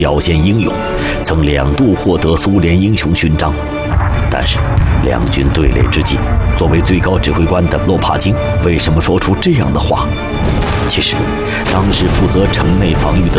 表现英勇，曾2度获得苏联英雄勋章。但是两军对垒之际，作为最高指挥官的洛帕金为什么说出这样的话？其实当时负责城内防御的